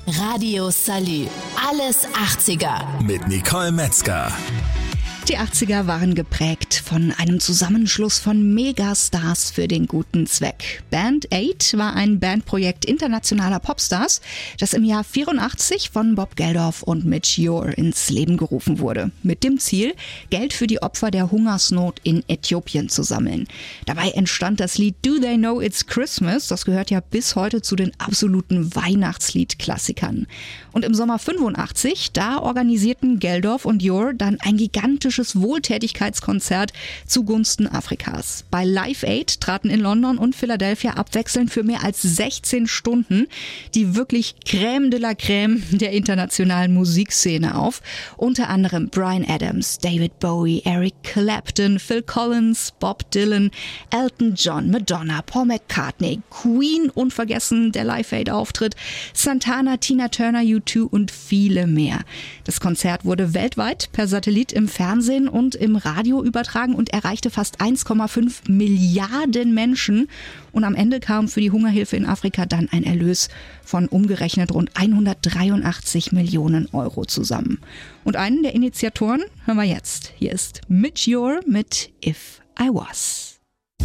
Radio Salü. Alles 80er. Mit Nicole Metzger. Die 80er waren geprägt von einem Zusammenschluss von Megastars für den guten Zweck. Band 8 war ein Bandprojekt internationaler Popstars, das im Jahr 84 von Bob Geldof und Midge Ure ins Leben gerufen wurde. Mit dem Ziel, Geld für die Opfer der Hungersnot in Äthiopien zu sammeln. Dabei entstand das Lied Do They Know It's Christmas? Das gehört ja bis heute zu den absoluten Weihnachtslied-Klassikern. Und im Sommer 85, da organisierten Geldof und Ure dann ein gigantisches Wohltätigkeitskonzert zugunsten Afrikas. Bei Live Aid traten in London und Philadelphia abwechselnd für mehr als 16 Stunden die wirklich Crème de la Crème der internationalen Musikszene auf. Unter anderem Bryan Adams, David Bowie, Eric Clapton, Phil Collins, Bob Dylan, Elton John, Madonna, Paul McCartney, Queen, unvergessen der Live Aid Auftritt, Santana, Tina Turner, U2 und viele mehr. Das Konzert wurde weltweit per Satellit im Fernsehen und im Radio übertragen und erreichte fast 1,5 Milliarden Menschen. Und am Ende kam für die Hungerhilfe in Afrika dann ein Erlös von umgerechnet rund 183 Millionen Euro zusammen. Und einen der Initiatoren hören wir jetzt. Hier ist Midge Ure mit If I Was.